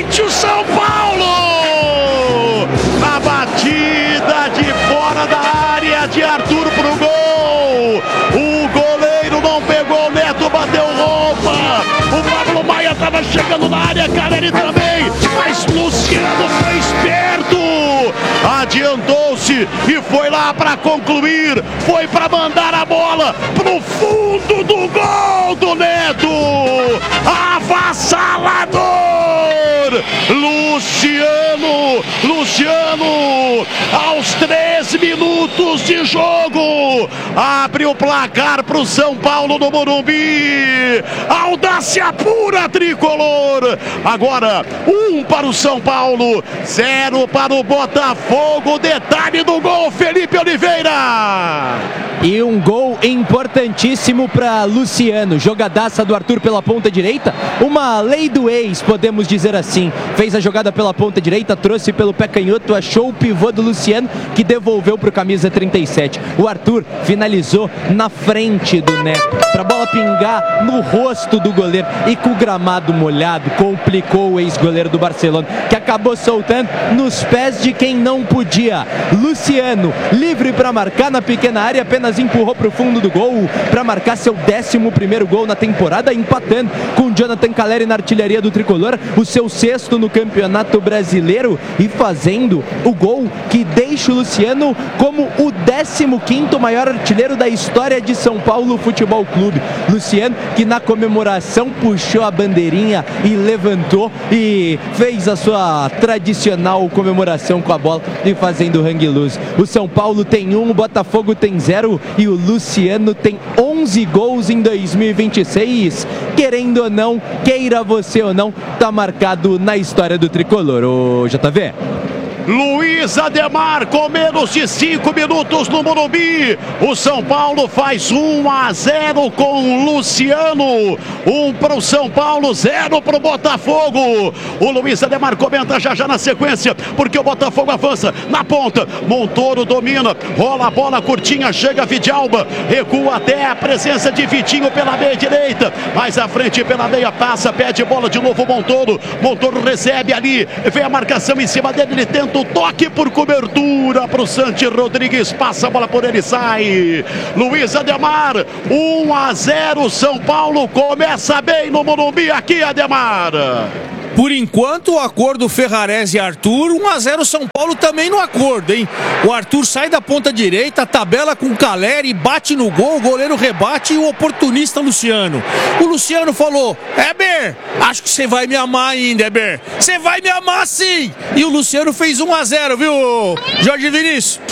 O São Paulo! A batida de fora da área de Arthur pro gol! O goleiro não pegou, o Neto bateu roupa! O Pablo Maia estava chegando na área, Caleri também! Mas Luciano foi esperto! Adiantou-se e foi lá para concluir, foi para mandar a bola pro fundo do gol do Neto! Avassalador! Luciano, aos 3 minutos de jogo, abre o placar para o São Paulo no Morumbi. Audácia pura, tricolor. Agora, 1 para o São Paulo, 0 para o Botafogo. Detalhe do gol, Felipe Oliveira. E um gol importantíssimo para Luciano, jogadaça do Arthur pela ponta direita, uma lei do ex, podemos dizer assim. Fez a jogada pela ponta direita, trouxe pelo pé canhoto, achou o pivô do Luciano, que devolveu para o camisa 37. O Arthur finalizou na frente do Neto, para a bola pingar no rosto do goleiro, e com o gramado molhado, complicou o ex-goleiro do Barcelona, que acabou soltando nos pés de quem não podia. Luciano, livre para marcar na pequena área, apenas empurrou para o fundo do gol para marcar seu 11º gol na temporada, empatando com Jonathan Caleri na artilharia do tricolor, o seu 6º no Campeonato Brasileiro, e fazendo o gol que deixa o Luciano como o 15º maior artilheiro da história de São Paulo Futebol Clube. Luciano, que na comemoração puxou a bandeirinha e levantou e fez a sua tradicional comemoração com a bola e fazendo hang loose. O São Paulo tem 1, o Botafogo tem 0 e o Luciano tem 11 gols em 2026. Querendo ou não, queira você ou não, tá marcado na história do tricolor. Ô JV. Luiz Ademar, com menos de 5 minutos no Morumbi, o São Paulo faz 1-0 com Luciano. 1 para o São Paulo, 0 para o Botafogo. O Luiz Ademar comenta já na sequência, porque o Botafogo avança na ponta. Montoro domina, rola a bola curtinha, chega Vidalba, recua até a presença de Vitinho pela meia direita, mais à frente pela meia passa, pede bola de novo Montoro. Montoro recebe ali, vem a marcação em cima dele, ele tenta o toque por cobertura para o Santi Rodrigues, passa a bola por ele, sai. Luiz Ademar, 1-0, São Paulo começa bem no Morumbi aqui, Ademar. Por enquanto, o acordo Ferrarese e Arthur, 1-0 São Paulo também no acordo, hein? O Arthur sai da ponta direita, tabela com o Caleri, bate no gol, o goleiro rebate e o oportunista Luciano. O Luciano falou: Heber, acho que você vai me amar ainda, Heber. Você vai me amar sim! E o Luciano fez 1-0, viu, Jorge Vinícius?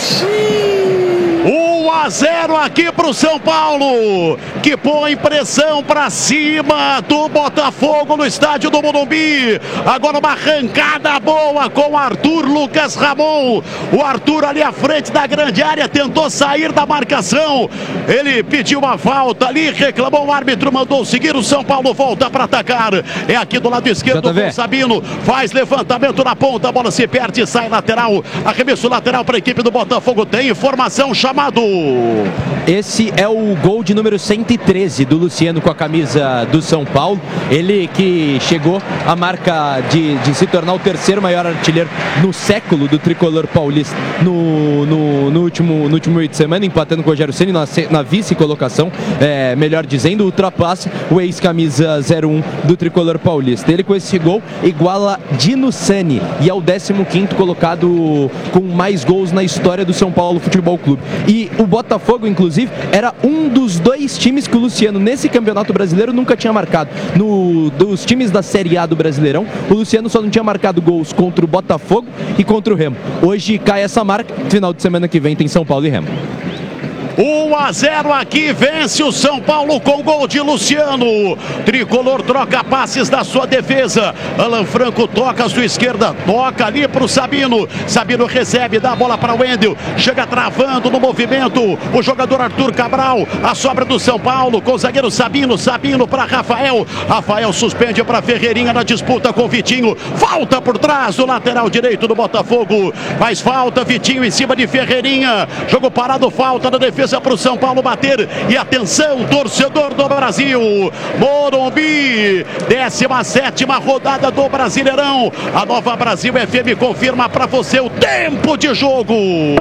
1-0 aqui pro São Paulo, que põe pressão pra cima do Botafogo no estádio do Morumbi. Agora uma arrancada boa com Arthur Lucas Ramon. O Arthur ali à frente da grande área tentou sair da marcação. Ele pediu uma falta ali, reclamou, o árbitro mandou seguir. O São Paulo volta para atacar. É aqui do lado esquerdo com o Sabino. Faz levantamento na ponta, a bola se perde, sai lateral. Arremesso lateral para a equipe do Botafogo. Tem informação, chamado. Esse é o gol de número 113 do Luciano com a camisa do São Paulo. Ele que chegou à marca de se tornar o 3º maior artilheiro no século do tricolor paulista no último meio de semana, empatando com o Rogério Ceni na vice-colocação, melhor dizendo, ultrapassa o ex-camisa 01 do tricolor paulista. Ele com esse gol iguala Dino Sani e é o 15º colocado com mais gols na história do São Paulo Futebol Clube. E o Botafogo, inclusive, era um dos 2 times que o Luciano, nesse campeonato brasileiro, nunca tinha marcado. Dos times da Série A do Brasileirão, o Luciano só não tinha marcado gols contra o Botafogo e contra o Remo. Hoje cai essa marca, final de semana que vem tem São Paulo e Remo. 1-0 aqui, vence o São Paulo com gol de Luciano. Tricolor troca passes da sua defesa. Alan Franco toca à sua esquerda, toca ali para o Sabino. Sabino recebe, dá a bola para o Wendel. Chega travando no movimento o jogador Arthur Cabral. A sobra do São Paulo com o zagueiro Sabino. Sabino para Rafael. Rafael suspende para Ferreirinha na disputa com o Vitinho. Falta por trás do lateral direito do Botafogo. Faz falta, Vitinho em cima de Ferreirinha. Jogo parado, falta na defesa autoriza para o São Paulo bater. E atenção, torcedor do Brasil, Morumbi, 17ª rodada do Brasileirão. A Nova Brasil FM confirma para você o tempo de jogo.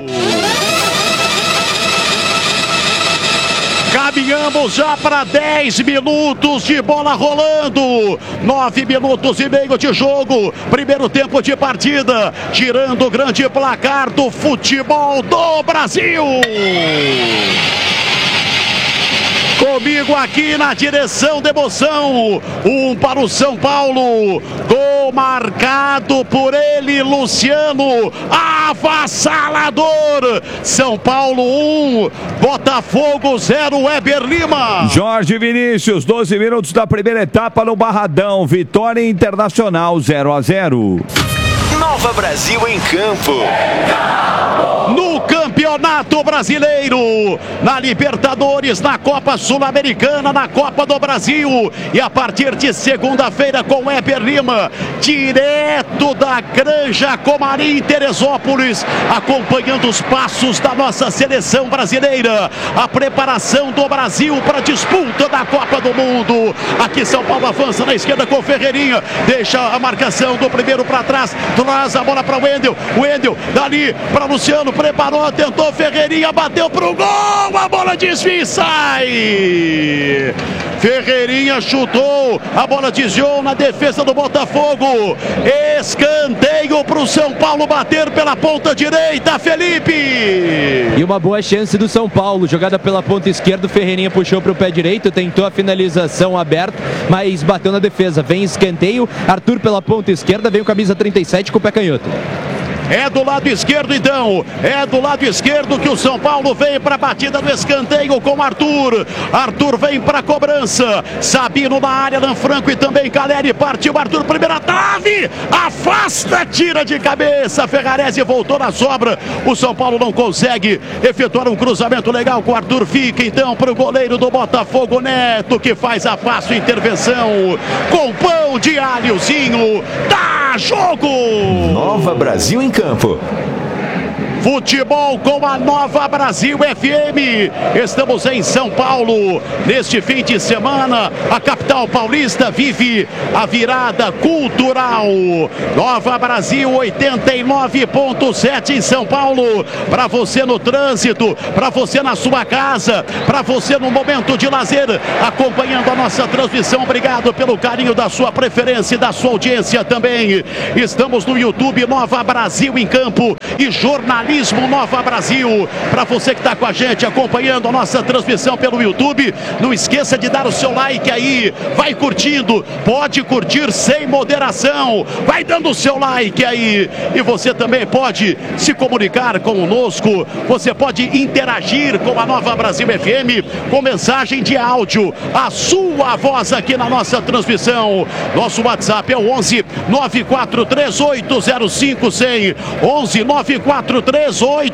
Caminhamos já para 10 minutos de bola rolando. 9 minutos e meio de jogo. Primeiro tempo de partida. Girando o grande placar do futebol do Brasil. Comigo aqui na direção de emoção. Para o São Paulo. Gol marcado por ele, Luciano. Avassalador. São Paulo 1, Botafogo 0, Weber Lima. Jorge Vinícius, 12 minutos da primeira etapa no Barradão. Vitória Internacional 0-0. Nova Brasil em campo. No Campeonato Brasileiro, na Libertadores, na Copa Sul-Americana, na Copa do Brasil. E a partir de segunda-feira com Weber Lima, direto da Granja Comarim, Teresópolis, acompanhando os passos da nossa seleção brasileira. A preparação do Brasil para a disputa da Copa do Mundo. Aqui São Paulo avança na esquerda com Ferreirinha. Deixa a marcação do primeiro para trás. Traz a bola para o Wendel. Wendel dali para Luciano. Preparou, tentou Ferreirinha, bateu pro gol, a bola desvia e sai. Ferreirinha chutou, a bola desviou na defesa do Botafogo. Escanteio pro São Paulo bater pela ponta direita, Felipe. E uma boa chance do São Paulo, jogada pela ponta esquerda, o Ferreirinha puxou pro pé direito, tentou a finalização aberta, mas bateu na defesa. Vem escanteio, Arthur pela ponta esquerda, vem o camisa 37 com o pé canhoto. É do lado esquerdo então, é do lado esquerdo que o São Paulo vem para a batida do escanteio com Arthur. Arthur vem para a cobrança, Sabino na área, Lanfranco e também Caleri, partiu Arthur, primeira trave, afasta, tira de cabeça, Ferrarese voltou na sobra, o São Paulo não consegue efetuar um cruzamento legal com o Arthur, fica então para o goleiro do Botafogo, Neto, que faz a fácil intervenção, com pão de alhozinho, dá jogo! Nova Brasil em campo. Futebol com a Nova Brasil FM. Estamos em São Paulo. Neste fim de semana, a capital paulista vive a virada cultural. Nova Brasil 89.7 em São Paulo. Para você no trânsito, para você na sua casa, para você no momento de lazer, acompanhando a nossa transmissão. Obrigado pelo carinho da sua preferência e da sua audiência também. Estamos no YouTube Nova Brasil em Campo e Jornalismo Nova Brasil. Para você que está com a gente acompanhando a nossa transmissão pelo YouTube, não esqueça de dar o seu like aí, vai curtindo, pode curtir sem moderação, vai dando o seu like aí, e você também pode se comunicar conosco, você pode interagir com a Nova Brasil FM com mensagem de áudio, a sua voz aqui na nossa transmissão. Nosso WhatsApp é o 11 943805100, 11 943805100.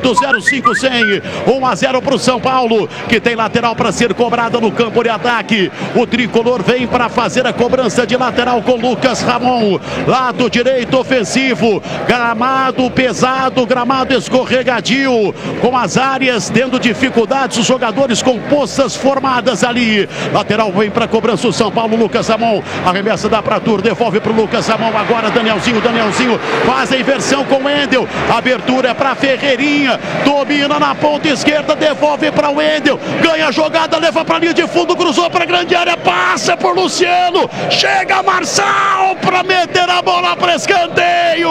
1-0 para o São Paulo, que tem lateral para ser cobrada no campo de ataque. O tricolor vem para fazer a cobrança de lateral com Lucas Ramon, lado direito ofensivo, gramado pesado, gramado escorregadio, com as áreas tendo dificuldades, os jogadores com poças formadas ali. Lateral vem para a cobrança o São Paulo, Lucas Ramon, arremessa, dá para Arthur, devolve para o Lucas Ramon, agora Danielzinho faz a inversão com Wendel, abertura é para Ferreirinha, domina na ponta esquerda, devolve para o Wendel, ganha a jogada, leva para a linha de fundo, cruzou para a grande área, passa por Luciano, chega Marçal para meter a bola para escanteio,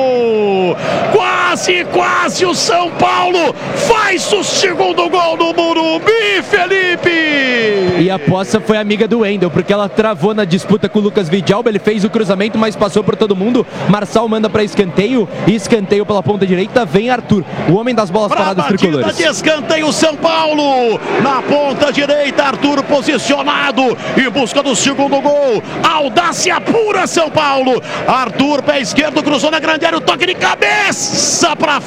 quase o São Paulo faz o segundo gol no Morumbi, Felipe! E a poça foi amiga do Wendel, porque ela travou na disputa com o Lucas Vidalba, ele fez o cruzamento, mas passou por todo mundo, Marçal manda para escanteio, e escanteio pela ponta direita, vem Arthur, o homem das bolas paradas tricolores. De escanteio São Paulo, na ponta direita, Arthur posicionado, em busca do segundo gol, audácia pura São Paulo, Arthur, pé esquerdo, cruzou na grande área, o toque de cabeça, lança pra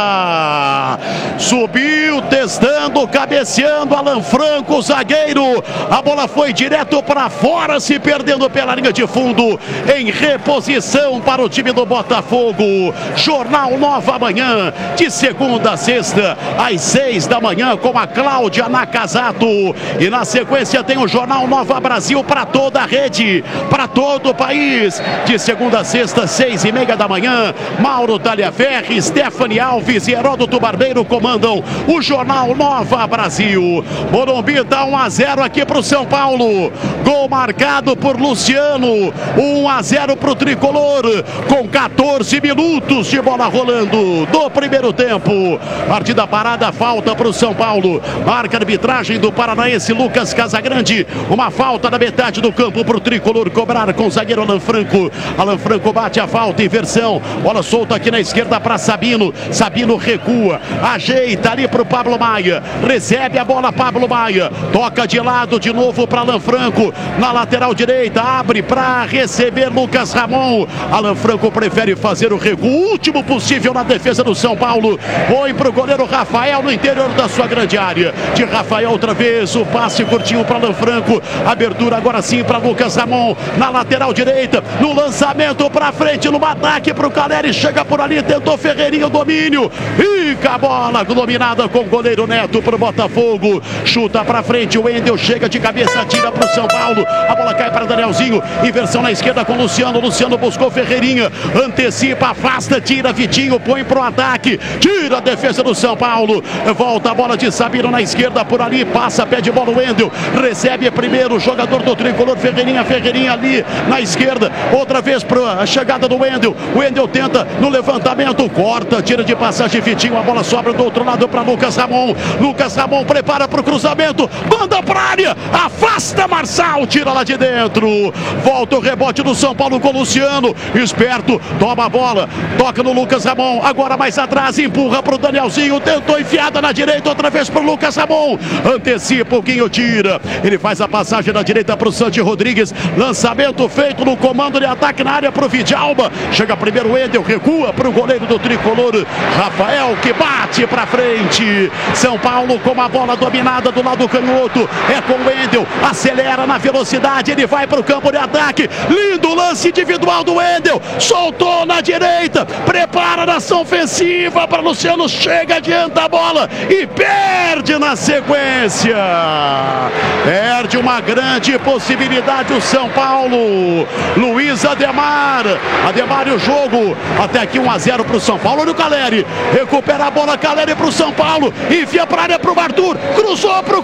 fora. Subiu, testando, cabeceando, Alan Franco, zagueiro. A bola foi direto pra fora, se perdendo pela linha de fundo. Em reposição para o time do Botafogo. Jornal Nova Manhã, de segunda a sexta, às 6 da manhã, com a Cláudia Nakazato. E na sequência tem o Jornal Nova Brasil para toda a rede, para todo o país. De segunda a sexta, 6:30 da manhã. Mauro Taliaferri, Stephanie Alves e Heródoto Barbeiro comandam o Jornal Nova Brasil. Morumbi dá 1-0 aqui para o São Paulo. Gol marcado por Luciano. 1-0 para o Tricolor, com 14 minutos de bola rolando do primeiro tempo. Partida parada, falta para o São Paulo. Marca a arbitragem do paranaense Lucas Casagrande. Uma falta na metade do campo para o Tricolor cobrar com o zagueiro Alan Franco. Alan Franco bate a falta, inversão. Bola solta aqui na esquerda para Sabino. Sabino recua, ajeita ali para o Pablo Maia. Recebe a bola Pablo Maia. Toca de lado de novo para Alan Franco. Na lateral direita, abre para receber Lucas Ramon. Alan Franco prefere fazer o recuo último possível na defesa do São Paulo. Põe para o goleiro Rafael no interior da sua grande área. De Rafael outra vez, o passe curtinho para Alan Franco. Abertura agora sim para Lucas Ramon. Na lateral direita, no lançamento para frente, no ataque para o Caleri. Chega por ali, tentou Ferreirinha o domínio. Fica a bola dominada com o goleiro Neto para o Botafogo. Chuta para frente, o Wendel chega de cabeça, tira para o São Paulo. A bola cai para Danielzinho. Inversão na esquerda com Luciano. Luciano buscou Ferreirinha. Antecipa, afasta, tira Vitinho, põe para o ataque. Tira a defesa do São Paulo. Volta a bola de Sabino na esquerda por ali. Passa, pede bola o Wendel. Recebe primeiro o jogador do Tricolor, Ferreirinha. Ferreirinha ali na esquerda. Outra vez para a chegada do Wendel. O Wendel tenta no levantamento. Corta, tira de passagem Vitinho. A bola sobra do outro lado para Lucas Ramon. Lucas Ramon prepara para o cruzamento. Manda para a área. Afasta Marçal. Tira lá de dentro. Volta o rebote do São Paulo com o Luciano. Esperto. Toma a bola. Toca no Lucas Ramon. Agora mais atrás. Empurra para o Danielzinho. Tentou enfiada na direita. Outra vez para o Lucas Ramon. Antecipa o Guinho, tira. Ele faz a passagem na direita para o Santi Rodrigues. Lançamento feito no comando de ataque na área para o Vidalba. Chega primeiro o Wendel. Recua para o goleiro do Tricolor, Rafael, que bate para frente. São Paulo com a bola dominada do lado canhoto. É com o Wendel. Acelera na velocidade. Ele vai para o campo de ataque. Lindo lance individual do Wendel. Soltou na direita. Prepara a nação ofensiva para Luciano. Chega, adianta a bola e perde na sequência. Perde uma grande possibilidade o São Paulo. Luiz Ademar. Ademar e o jogo. Até aqui 1-0 para o São Paulo. Olha o Caleri. Recupera a bola. Caleri para o São Paulo. Enfia para a área para o Arthur. Cruzou para o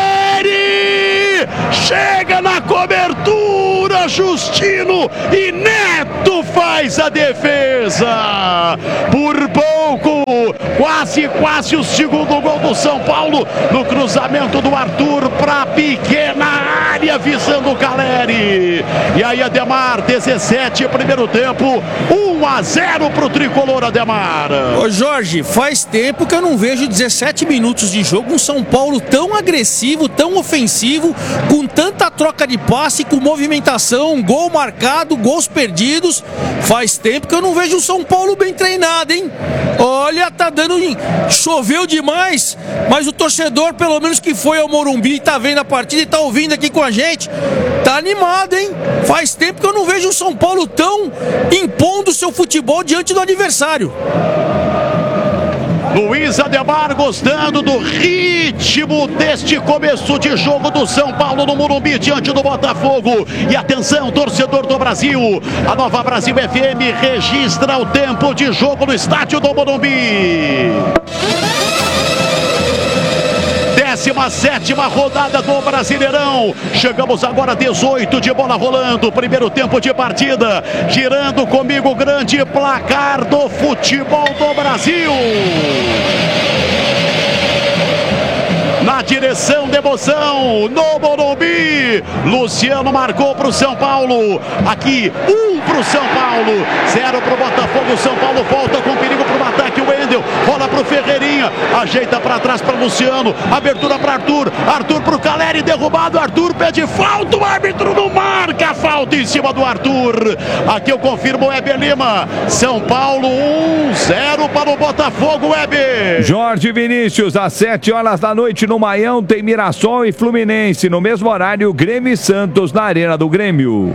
Caleri. Chega na cobertura. Justino e Neto faz a defesa. Por pouco. Quase o segundo gol do São Paulo. No cruzamento do Arthur para a pequena área, visando o Caleri. E aí Ademar, 17, primeiro tempo, 1-0 para o Tricolor, Ademar. Ô Jorge, faz tempo que eu não vejo 17 minutos de jogo um São Paulo tão agressivo, tão ofensivo, com tanta troca de passe, com movimentação, gol marcado, gols perdidos. Faz tempo que eu não vejo um São Paulo bem treinado, hein? Olha, tá dando... Choveu demais, mas o torcedor, pelo menos que foi ao Morumbi, tá vendo a partida e tá ouvindo aqui com a gente, tá animado, hein? Faz tempo que eu não vejo um São Paulo tão impondo seu futebol diante do adversário. Luiz Ademar gostando do ritmo deste começo de jogo do São Paulo no Morumbi diante do Botafogo. E atenção, torcedor do Brasil, a Nova Brasil FM registra o tempo de jogo no estádio do Morumbi. 17ª rodada do Brasileirão. Chegamos agora a 18 de bola rolando. Primeiro tempo de partida. Girando comigo o grande placar do futebol do Brasil. Na direção de emoção, no Morumbi, Luciano marcou para o São Paulo. Aqui, pro São Paulo, 0 pro Botafogo. São Paulo volta com perigo pro ataque. O Wendel rola pro Ferreirinha, ajeita pra trás pra Luciano, abertura pra Arthur, Arthur pro Caleri, derrubado, Arthur pede falta, o árbitro não marca a falta em cima do Arthur. Aqui eu confirmo o Weber Lima. São Paulo 1-0 para o Botafogo, Weber. Jorge Vinícius, às 7 horas da noite no Maião tem Mirassol e Fluminense. No mesmo horário, Grêmio e Santos na Arena do Grêmio.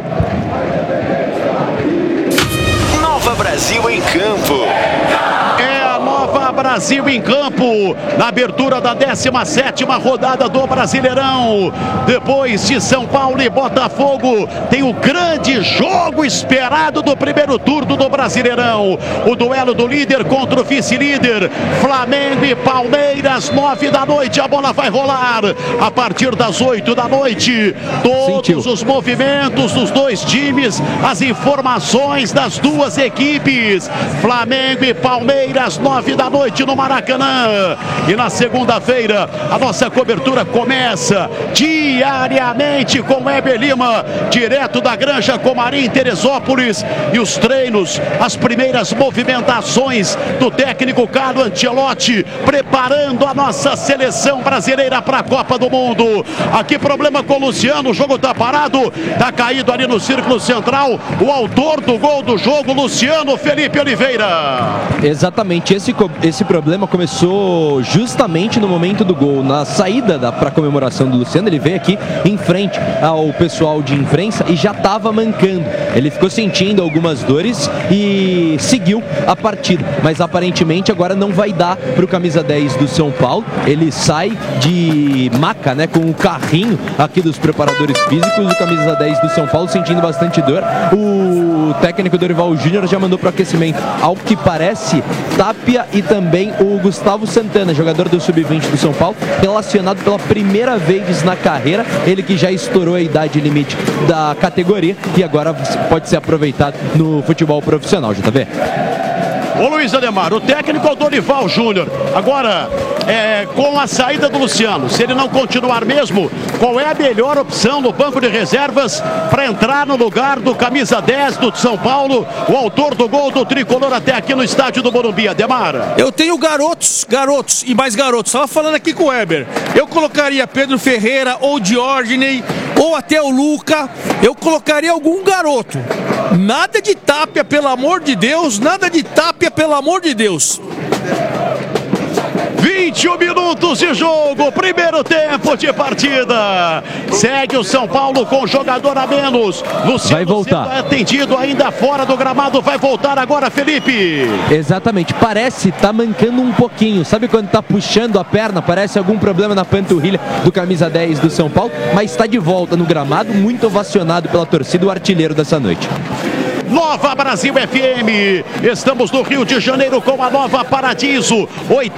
Nova Brasil em campo. Nova Brasil em campo, na abertura da 17ª rodada do Brasileirão. Depois de São Paulo e Botafogo, tem o grande jogo esperado do primeiro turno do Brasileirão. O duelo do líder contra o vice-líder, Flamengo e Palmeiras, 9 da noite. A bola vai rolar a partir das 8 da noite. Todos os movimentos dos dois times, as informações das duas equipes. Flamengo e Palmeiras, 9 da noite no Maracanã. E na segunda-feira a nossa cobertura começa diariamente com Weber Lima, direto da Granja Comarim, Teresópolis, e os treinos, as primeiras movimentações do técnico Carlo Ancelotti, preparando a nossa seleção brasileira para a Copa do Mundo. Aqui problema com o Luciano, o jogo tá parado, tá caído ali no círculo central, o autor do gol do jogo, Luciano Felipe Oliveira. Exatamente, esse problema começou justamente no momento do gol, na saída para a comemoração do Luciano. Ele veio aqui em frente ao pessoal de imprensa e já estava mancando. Ele ficou sentindo algumas dores e seguiu a partida, mas aparentemente agora não vai dar para o camisa 10 do São Paulo. Ele sai de maca, né, com o carrinho aqui dos preparadores físicos. O camisa 10 do São Paulo sentindo bastante dor. O técnico Dorival Júnior já mandou para o aquecimento, ao que parece, Tapia e também o Gustavo Santana, jogador do Sub-20 do São Paulo, relacionado pela primeira vez na carreira. Ele que já estourou a idade limite da categoria e agora pode ser aproveitado no futebol profissional, JV. Ô Luiz Ademar, o técnico é o Dorival Júnior. Agora, com a saída do Luciano, se ele não continuar mesmo, qual é a melhor opção no banco de reservas para entrar no lugar do camisa 10 do São Paulo, o autor do gol do tricolor até aqui no estádio do Morumbi, Ademar? Eu tenho garotos e mais garotos. Estava falando aqui com o Weber. Eu colocaria Pedro Ferreira ou Diógenes ou até o Luca. Eu colocaria algum garoto. Nada de Tapia, pelo amor de Deus. Nada de Tapia, pelo amor de Deus. 21 minutos de jogo, primeiro tempo de partida. Segue o São Paulo com jogador a menos. Luciano vai voltar. Sendo atendido ainda fora do gramado. Vai voltar agora, Felipe. Exatamente, parece tá mancando um pouquinho. Sabe quando tá puxando a perna? Parece algum problema na panturrilha do camisa 10 do São Paulo, mas está de volta no gramado, muito ovacionado pela torcida, o artilheiro dessa noite. Nova Brasil FM, estamos no Rio de Janeiro com a Nova Paradiso,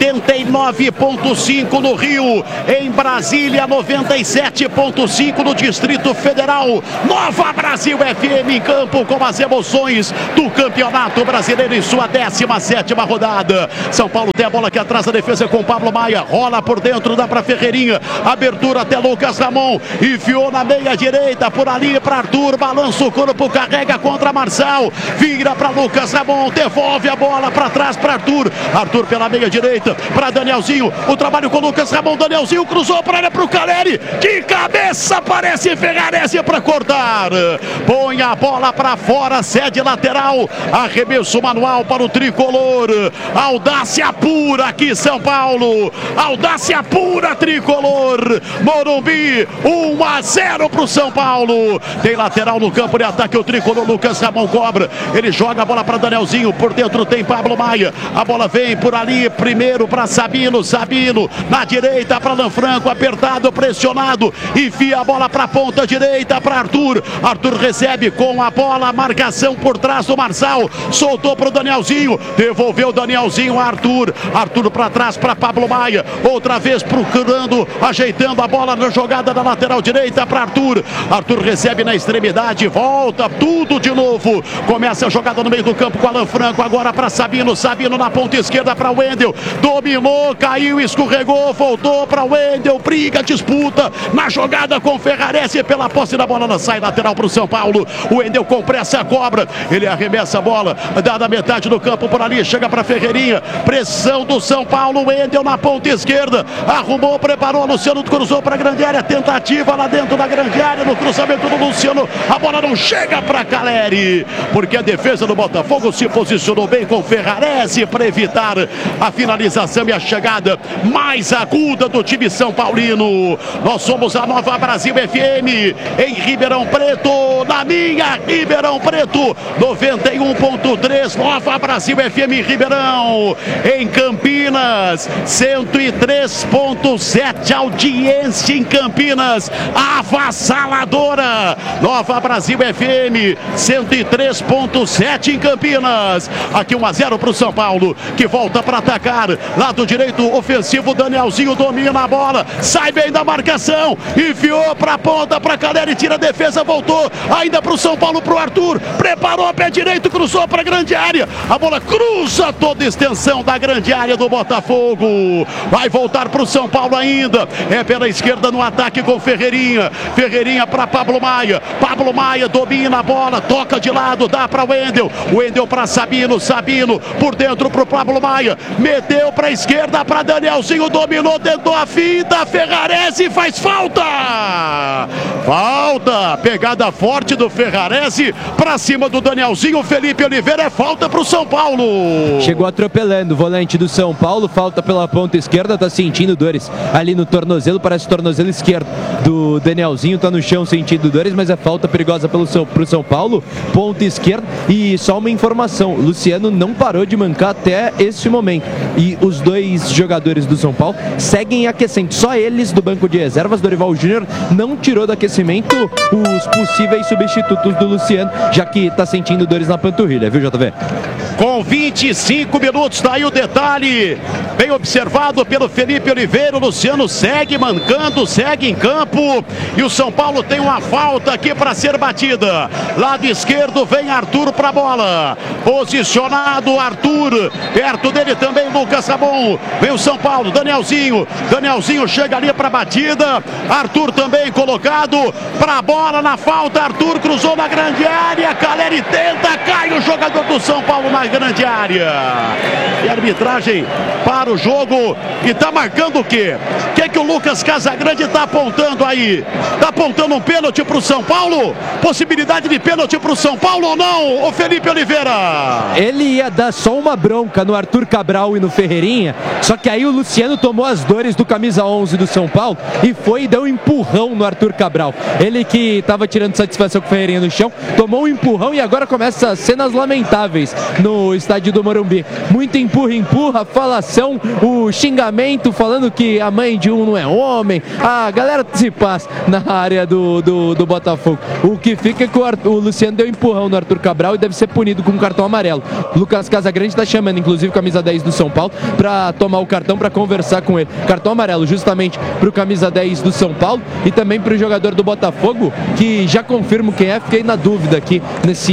89.5 no Rio, em Brasília 97.5 no Distrito Federal. Nova Brasil FM em campo com as emoções do Campeonato Brasileiro em sua 17ª rodada. São Paulo tem a bola aqui atrás da defesa com Pablo Maia, rola por dentro, dá para Ferreirinha, abertura até Lucas Ramon, enfiou na meia direita, por ali para Arthur, balança o corpo, carrega contra Marcelo, vira para Lucas Ramon, devolve a bola para trás para Arthur, Arthur pela meia direita para Danielzinho, o trabalho com Lucas Ramon, Danielzinho cruzou para área para o Caleri, de cabeça aparece Ferrarese para cortar, põe a bola para fora, cede lateral, arremesso manual para o tricolor, audácia pura aqui São Paulo, audácia pura tricolor, Morumbi 1-0 para o São Paulo, tem lateral no campo de ataque, o tricolor Lucas Ramon cobra, ele joga a bola para Danielzinho, por dentro tem Pablo Maia, a bola vem por ali, primeiro para Sabino, Sabino na direita para Lanfranco, apertado, pressionado, enfia a bola para a ponta direita para Arthur, Arthur recebe com a bola, marcação por trás do Marçal, soltou para o Danielzinho, devolveu o Danielzinho a Arthur, Arthur para trás para Pablo Maia, outra vez procurando, ajeitando a bola na jogada da lateral direita para Arthur, Arthur recebe na extremidade, volta tudo de novo Paulo. Começa a jogada no meio do campo com Alan Franco, agora para Sabino. Sabino na ponta esquerda para Wendel. Dominou, caiu, escorregou, voltou para Wendel. Briga, disputa na jogada com Ferrarese pela posse da bola. Sai lateral para o São Paulo. O Wendel com pressa, cobra. Ele arremessa a bola, dá na metade do campo por ali. Chega para Ferreirinha. Pressão do São Paulo. Wendel na ponta esquerda. Arrumou, preparou. Luciano cruzou para a grande área. Tentativa lá dentro da grande área. No cruzamento do Luciano. A bola não chega para Caleri, porque a defesa do Botafogo se posicionou bem com Ferrarese para evitar a finalização e a chegada mais aguda do time São Paulino. Nós somos a Nova Brasil FM em Ribeirão Preto, na minha Ribeirão Preto, 91.3, Nova Brasil FM em Ribeirão. Em Campinas, 103.7, audiência em Campinas, avassaladora. Nova Brasil FM, 103.7 em Campinas. Aqui 1-0 para o São Paulo, que volta para atacar. Lado direito ofensivo, Danielzinho domina a bola, sai bem da marcação, enfiou para a ponta, para Caleri, tira a defesa, voltou ainda para o São Paulo, para o Arthur, preparou a pé direito, cruzou para a grande área, a bola cruza toda a extensão da grande área do Botafogo. Vai voltar para o São Paulo ainda, é pela esquerda no ataque com Ferreirinha. Ferreirinha para Pablo Maia. Pablo Maia domina a bola, toca de lado, dá para Wendel. Wendel para Sabino. Sabino por dentro para o Pablo Maia. Meteu para a esquerda para Danielzinho, dominou, tentou a finta. Ferrarese faz falta. Falta. Pegada forte do Ferrarese para cima do Danielzinho. Felipe Oliveira, é falta para o São Paulo. Chegou atropelando o volante do São Paulo. Falta pela ponta esquerda, tá sentindo dores ali no tornozelo, parece o tornozelo esquerdo do Danielzinho, tá no chão sentindo dores, mas é falta perigosa pro São Paulo, ponta esquerda. E só uma informação, o Luciano não parou de mancar até esse momento, e os dois jogadores do São Paulo seguem aquecendo, só eles do banco de reservas. Dorival Júnior não tirou do aquecimento os possíveis substitutos do Luciano, já que tá sentindo dores na panturrilha, viu, JV? Com 25 minutos, tá aí o detalhe, bem observado pelo Felipe Oliveira. O Luciano segue mancando, segue em campo, e o São Paulo tem uma falta aqui para ser batida. Lado esquerdo vem Arthur para a bola, posicionado Arthur, perto dele também Lucas Rabon. Vem o São Paulo, Danielzinho chega ali para a batida. Arthur também colocado para a bola, na falta Arthur cruzou na grande área, Caleri tenta, cai o jogador do São Paulo na grande área. E a arbitragem para o jogo e tá marcando o quê? O que é que o Lucas Casagrande tá apontando aí? Tá apontando um pênalti pro São Paulo? Possibilidade de pênalti pro São Paulo ou não, ô Felipe Oliveira? Ele ia dar só uma bronca no Arthur Cabral e no Ferreirinha, só que aí o Luciano tomou as dores do camisa 11 do São Paulo e foi e deu um empurrão no Arthur Cabral. Ele que tava tirando satisfação com o Ferreirinha no chão, tomou um empurrão e agora começa cenas lamentáveis no estádio do Morumbi. Muito empurra, falação, o xingamento falando que a mãe de um não é homem. A galera se passa na área do Botafogo. O que fica é que o Luciano deu um empurrão no Arthur Cabral e deve ser punido com um cartão amarelo. Lucas Casagrande está chamando, inclusive, camisa 10 do São Paulo para tomar o cartão, para conversar com ele. Cartão amarelo justamente para o camisa 10 do São Paulo e também para o jogador do Botafogo, que já confirmo quem é. Fiquei na dúvida aqui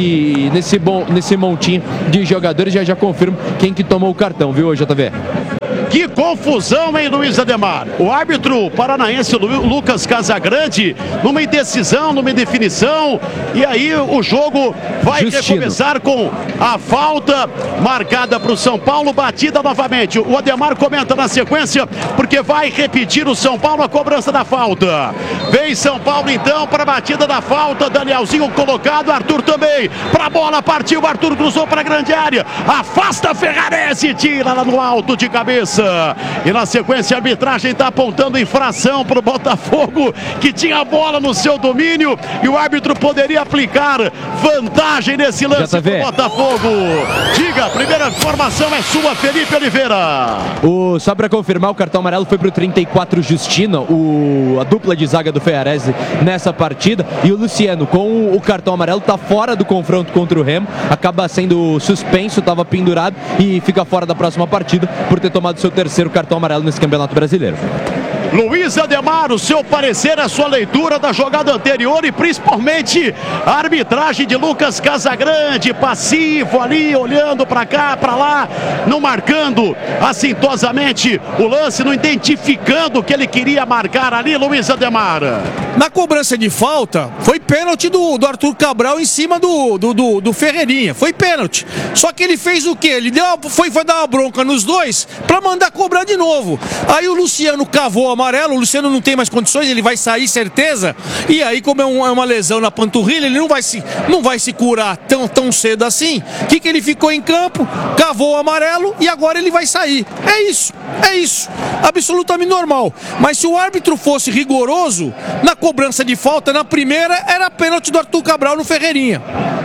nesse montinho de jogadores, já confirmo quem que tomou o cartão, viu, JV? Que confusão, hein, Luiz Ademar? O árbitro paranaense Lucas Casagrande, numa indecisão, numa indefinição, e aí o jogo vai recomeçar com a falta marcada para o São Paulo, batida novamente. O Ademar comenta na sequência, porque vai repetir o São Paulo a cobrança da falta. Vem São Paulo então para a batida da falta, Danielzinho colocado, Arthur também, para a bola, partiu, Arthur cruzou para a grande área, afasta Ferrarese, tira lá no alto de cabeça. E na sequência a arbitragem está apontando infração para o Botafogo, que tinha a bola no seu domínio e o árbitro poderia aplicar vantagem nesse lance para o Botafogo. Diga, a primeira informação é sua, Felipe Oliveira. Só para confirmar, o cartão amarelo foi para o 34 Justino, a dupla de zaga do Ferrarese nessa partida, e o Luciano com o cartão amarelo está fora do confronto contra o Remo, acaba sendo suspenso, estava pendurado e fica fora da próxima partida por ter tomado seu terceiro cartão amarelo nesse Campeonato Brasileiro. Luiz Ademar, o seu parecer, a sua leitura da jogada anterior e principalmente a arbitragem de Lucas Casagrande, passivo ali, olhando para cá, para lá, não marcando assintosamente o lance, não identificando o que ele queria marcar ali, Luiz Ademar. Na cobrança de falta, foi pênalti do Arthur Cabral em cima do Ferreirinha. Foi pênalti. Só que ele fez o quê? Ele foi dar uma bronca nos dois para mandar cobrar de novo. Aí o Luciano cavou o amarelo, o Luciano não tem mais condições, ele vai sair, certeza. E aí, como é uma lesão na panturrilha, ele não vai se curar tão cedo assim. O que ele ficou em campo? Cavou o amarelo e agora ele vai sair. É isso. Absolutamente normal. Mas se o árbitro fosse rigoroso, na cobrança de falta, na primeira, era pênalti do Arthur Cabral no Ferreirinha.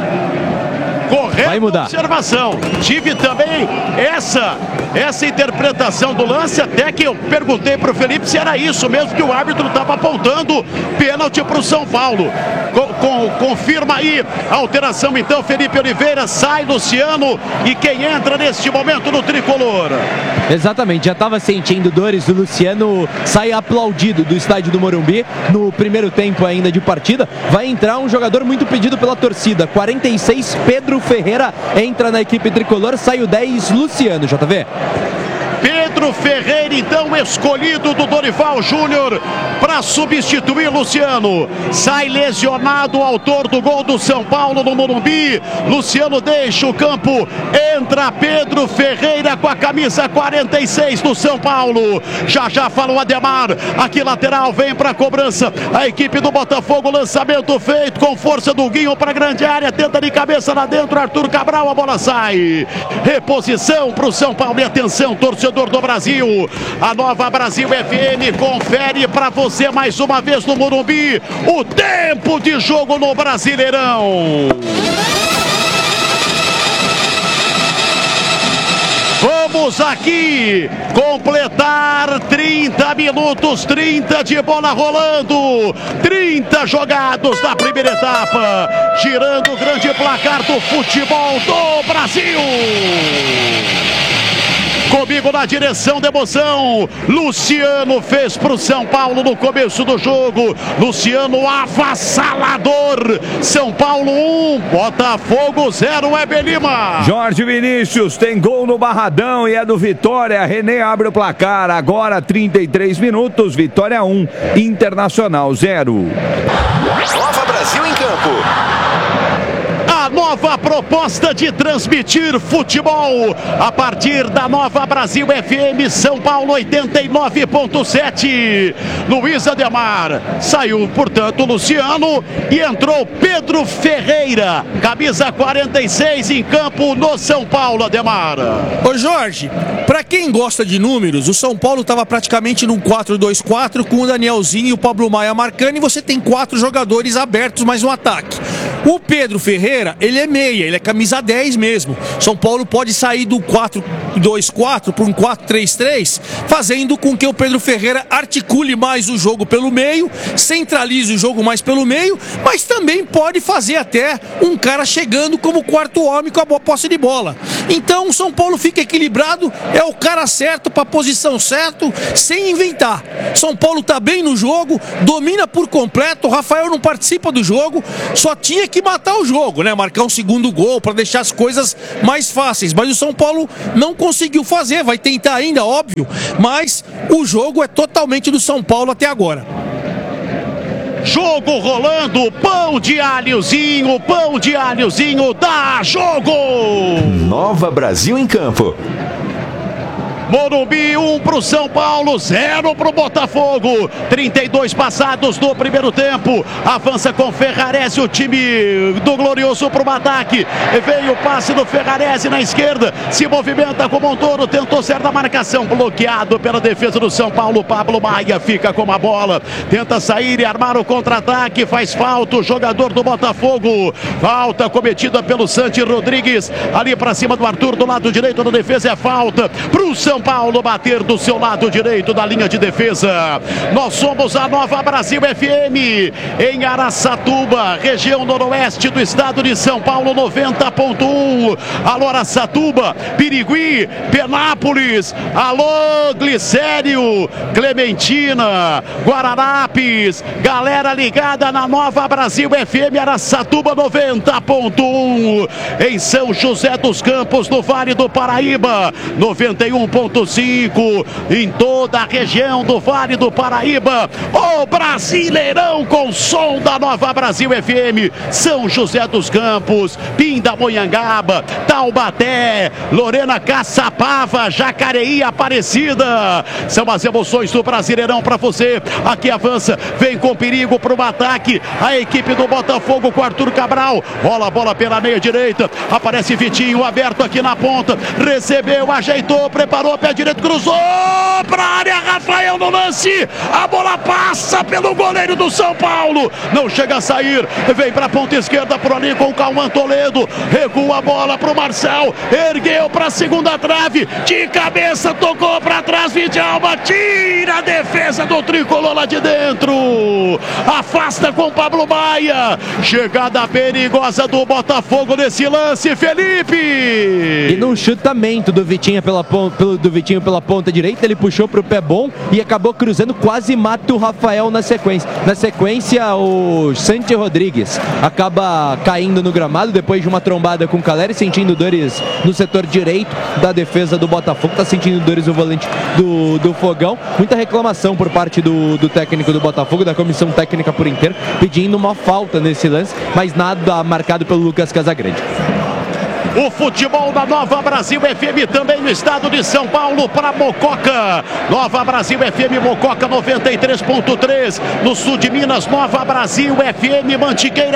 Correta observação. Tive também essa interpretação do lance, até que eu perguntei para o Felipe se era isso mesmo que o árbitro estava apontando, pênalti para o São Paulo. Confirma aí a alteração então, Felipe Oliveira, sai Luciano e quem entra neste momento no tricolor? Exatamente, já estava sentindo dores, o Luciano sai aplaudido do estádio do Morumbi no primeiro tempo ainda de partida. Vai entrar um jogador muito pedido pela torcida, 46, Pedro Ferreira entra na equipe tricolor, sai o 10, Luciano, JV. Pedro Ferreira, então, escolhido do Dorival Júnior para substituir Luciano. Sai lesionado o autor do gol do São Paulo no Morumbi. Luciano deixa o campo. Entra Pedro Ferreira com a camisa 46 do São Paulo. Já falou Ademar. Aqui lateral, vem para a cobrança. A equipe do Botafogo, lançamento feito com força do Guinho para a grande área. Tenta de cabeça lá dentro, Arthur Cabral, a bola sai. Reposição para o São Paulo e atenção, torcedor do Brasil, a Nova Brasil FM confere para você mais uma vez no Morumbi o tempo de jogo no Brasileirão. Vamos aqui completar 30 minutos, 30 de bola rolando, 30 jogados na primeira etapa, girando o grande placar do futebol do Brasil. Comigo na direção da emoção, Luciano fez para o São Paulo no começo do jogo. Luciano avassalador. São Paulo 1, Botafogo 0, Weber Lima. Jorge Vinícius tem gol no Barradão e é do Vitória. René abre o placar. Agora 33 minutos, Vitória 1, Internacional 0. Nova Brasil em campo. Nova proposta de transmitir futebol a partir da Nova Brasil FM São Paulo 89.7. Luiz Ademar, saiu portanto Luciano e entrou Pedro Ferreira, camisa 46 em campo no São Paulo, Ademar. Ô Jorge, pra quem gosta de números, o São Paulo estava praticamente num 4-2-4 com o Danielzinho e o Pablo Maia marcando, e você tem 4 jogadores abertos mais um ataque. O Pedro Ferreira, ele é meia, ele é camisa 10 mesmo. São Paulo pode sair do 4-2-4 para um 4-3-3, fazendo com que o Pedro Ferreira articule mais o jogo pelo meio, centralize o jogo mais pelo meio, mas também pode fazer até um cara chegando como quarto homem com a boa posse de bola. Então o São Paulo fica equilibrado, é o cara certo para a posição certa, sem inventar. São Paulo tá bem no jogo, domina por completo, o Rafael não participa do jogo, só tinha que matar o jogo, né? Marcar um segundo gol para deixar as coisas mais fáceis, mas o São Paulo não conseguiu fazer, vai tentar ainda, óbvio, mas o jogo é totalmente do São Paulo até agora. Jogo rolando, pão de alhozinho, dá jogo! Nova Brasil em campo. Morumbi 1 para o São Paulo, 0 para o Botafogo. 32 passados do primeiro tempo. Avança com Ferrarese, o time do Glorioso para o ataque. Veio o passe do Ferrarese na esquerda. Se movimenta com o Montoro, tentou ser da marcação. Bloqueado pela defesa do São Paulo. Pablo Maia fica com a bola. Tenta sair e armar o contra-ataque. Faz falta o jogador do Botafogo. Falta cometida pelo Santi Rodrigues. Ali para cima do Arthur, do lado direito da defesa, é falta para o São Paulo bater do seu lado direito da linha de defesa. Nós somos a Nova Brasil FM em Araçatuba, região noroeste do estado de São Paulo, 90.1. Alô Araçatuba, Birigui, Penápolis, alô Glicério, Clementina, Guararapes, galera ligada na Nova Brasil FM Araçatuba 90.1. Em São José dos Campos, no Vale do Paraíba, 91.5. Em toda a região do Vale do Paraíba, o Brasileirão com som da Nova Brasil FM. São José dos Campos, Pindamonhangaba, Taubaté, Lorena, Caçapava, Jacareí, Aparecida. São as emoções do Brasileirão para você. Aqui avança, vem com perigo para o ataque a equipe do Botafogo com Arthur Cabral. Rola a bola pela meia direita, aparece Vitinho aberto aqui na ponta, recebeu, ajeitou, preparou, pé direito, cruzou para a área, Rafael no lance, a bola passa pelo goleiro do São Paulo, não chega a sair, vem para a ponta esquerda por ali com o Cauã Toledo, recua a bola para o Marcel, ergueu para a segunda trave, de cabeça tocou para trás, Vidalba tira a defesa do tricolor lá de dentro, afasta com Pablo Maia, chegada perigosa do Botafogo nesse lance, Felipe! E num chutamento do Vitinho pela ponta direita, ele puxou para o pé bom e acabou cruzando, quase mata o Rafael na sequência. Na sequência, o Santi Rodrigues acaba caindo no gramado depois de uma trombada com o Caleri, sentindo dores no setor direito da defesa do Botafogo, está sentindo dores o volante do Fogão. Muita reclamação por parte do técnico do Botafogo, da comissão técnica por inteiro, pedindo uma falta nesse lance, mas nada marcado pelo Lucas Casagrande. O futebol da Nova Brasil FM também no estado de São Paulo para Mococa. Nova Brasil FM Mococa 93.3. No sul de Minas, Nova Brasil FM Mantiqueira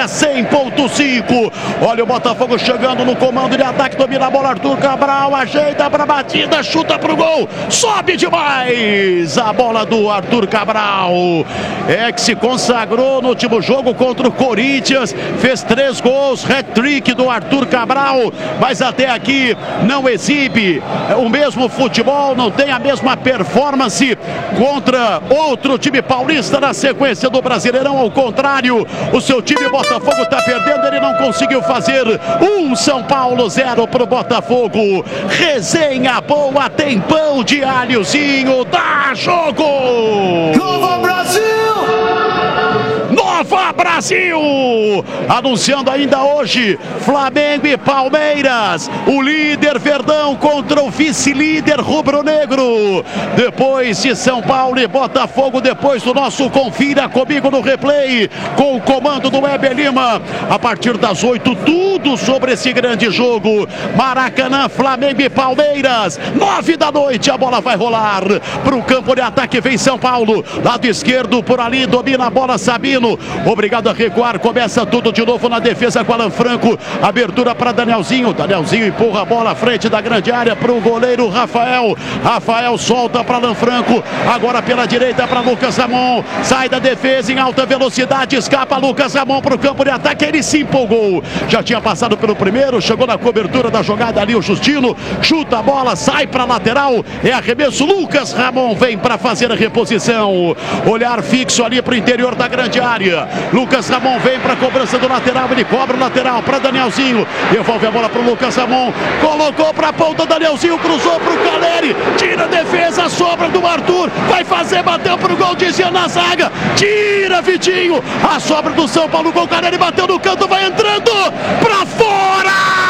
100.5. Olha o Botafogo chegando no comando de ataque, domina a bola, Arthur Cabral, ajeita para a batida, chuta para o gol, sobe demais a bola do Arthur Cabral. É que se consagrou no último jogo contra o Corinthians, fez 3 gols, hat-trick do Arthur Cabral. Mas até aqui não exibe o mesmo futebol, não tem a mesma performance contra outro time paulista na sequência do Brasileirão. Ao contrário, o seu time Botafogo está perdendo, ele não conseguiu fazer. São Paulo 0 para o Botafogo. Resenha boa, tem pão de alhozinho, dá jogo! Nova Brasil! Nova Brasil! Anunciando ainda hoje, Flamengo e Palmeiras, o líder Verdão contra o vice-líder rubro-negro. Depois de São Paulo e Botafogo, depois do nosso Confira Comigo no Replay, com o comando do Weber Lima, a partir das 8, tudo sobre esse grande jogo. Maracanã, Flamengo e Palmeiras, 9 da noite, a bola vai rolar para o campo de ataque, vem São Paulo, lado esquerdo por ali, domina a bola Sabino, obrigado a recuar, começa tudo de novo na defesa com Alan Franco, abertura para Danielzinho, Danielzinho empurra a bola à frente da grande área para o goleiro Rafael, Rafael solta para Alan Franco, agora pela direita para Lucas Ramon, sai da defesa em alta velocidade, escapa Lucas Ramon para o campo de ataque, ele se empolgou, já tinha passado pelo primeiro, chegou na cobertura da jogada ali o Justino, chuta a bola, sai para a lateral, é arremesso, Lucas Ramon vem para fazer a reposição, olhar fixo ali para o interior da grande área, Lucas Ramon vem para a cobrança do lateral, ele cobra o lateral para Danielzinho, devolve a bola para o Lucas Ramon, colocou para a ponta, Danielzinho cruzou para o Caleri, tira a defesa, sobra do Arthur, vai fazer, bateu para o gol, dizia na zaga, tira Vitinho, a sobra do São Paulo com o Caleri, bateu no canto, vai entrando para fora!